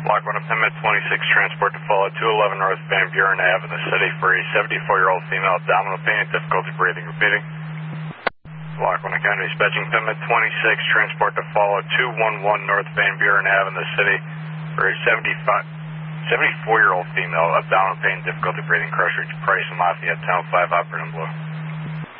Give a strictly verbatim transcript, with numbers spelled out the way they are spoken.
Block one of Pimmet twenty-six, transport to follow two eleven North Van Buren Avenue in the city for a seventy-four-year-old female, abdominal pain, difficulty breathing. Repeating. Block one of County Dispatching Pimmet twenty-six, transport to follow two eleven North Van Buren Avenue in the city for a seventy-four-year-old female, abdominal pain, difficulty breathing. Cross Ridge Price and Lafayette, Town five, operating blue.